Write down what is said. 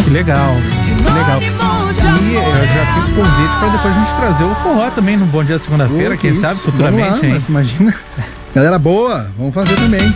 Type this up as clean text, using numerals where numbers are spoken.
Que legal, que legal. E eu já fico com o convite para depois a gente trazer o forró também no Bom Dia Segunda-feira, quem sabe futuramente, vamos lá, hein? mas imagina. Galera boa, vamos fazer também.